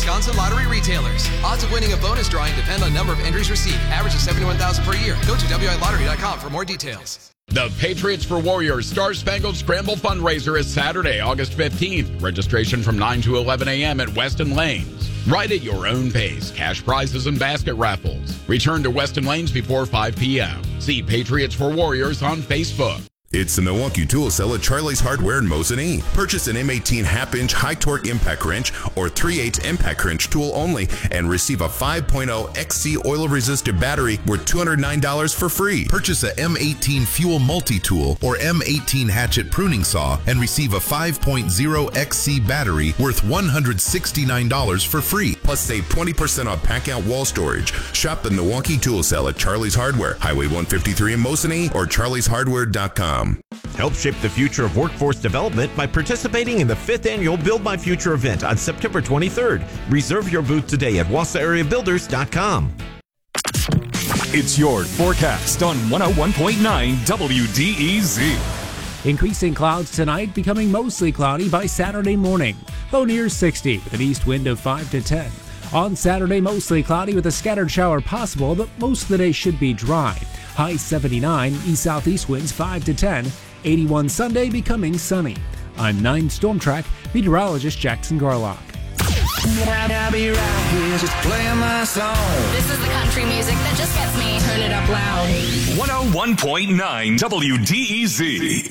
Wisconsin lottery retailers. Odds of winning a bonus drawing depend on number of entries received. Average of 71,000 per year. Go to WILottery.com for more details. The Patriots for Warriors Star Spangled Scramble fundraiser is Saturday, August 15th. Registration from 9 to 11 a.m. at Weston Lanes. Ride at your own pace. Cash prizes and basket raffles. Return to Weston Lanes before 5 p.m. See Patriots for Warriors on Facebook. It's the Milwaukee Tool Cell at Charlie's Hardware in Mosinee. Purchase an M18 half-inch high-torque impact wrench or 3/8 impact wrench tool only and receive a 5.0 XC oil-resistant battery worth $209 for free. Purchase a M18 fuel multi-tool or M18 hatchet pruning saw and receive a 5.0 XC battery worth $169 for free. Plus save 20% on pack-out wall storage. Shop the Milwaukee Tool Cell at Charlie's Hardware, Highway 153 in Mosinee or charlieshardware.com. Help shape the future of workforce development by participating in the 5th annual Build My Future event on September 23rd. Reserve your booth today at WauSaAreaBuilders.com. It's your forecast on 101.9 WDEZ. Increasing clouds tonight, becoming mostly cloudy by Saturday morning. Low near 60 with an east wind of 5 to 10. On Saturday, mostly cloudy with a scattered shower possible, but most of the day should be dry. High 79, east-southeast winds 5 to 10. 81 Sunday, becoming sunny. I'm 9 Storm Track meteorologist Jackson Garlock. I'll be right here just playing my song. This is the country music that just gets me. Turn it up loud. 101.9 WDEZ.